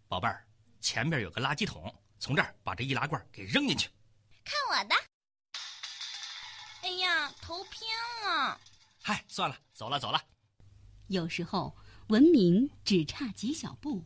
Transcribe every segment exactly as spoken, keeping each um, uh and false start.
宝贝儿，前边有个垃圾桶，从这儿把这易拉罐给扔进去。 看我的！哎呀，头偏了。 嗨，算了，走了走了。 有时候文明只差几小步。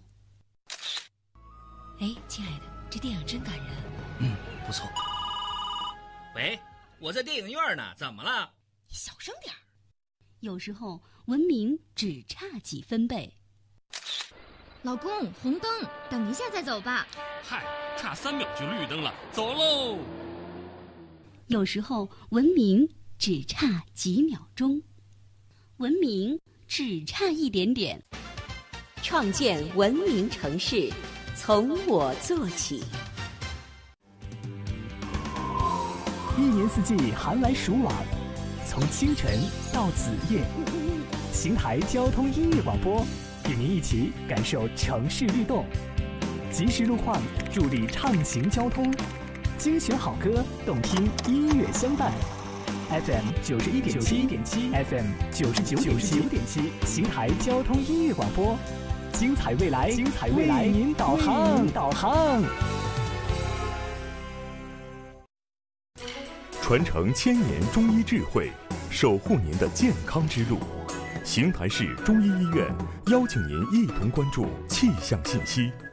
哎，亲爱的，这电影真感人。 嗯，不错。 喂，我在电影院呢，怎么了？ 你小声点儿。 有时候文明只差几分贝。 老公，红灯，等一下再走吧。 嗨，差三秒就绿灯了，走喽。 有时候文明只差几秒钟，文明只差一点点。 创建文明城市，从我做起。 一年四季寒来暑往，从清晨到子夜，邢台交通音乐广播与您一起感受城市律动，及时路况助力畅行交通，精选好歌，动听音乐相伴。F M 九十一点七 ，F M 九十九点七，邢台交通音乐广播，精彩未来，精彩未来，为您导航，导航。 传承千年中医智慧，守护您的健康之路。邢台市中医医院邀请您一同关注气象信息。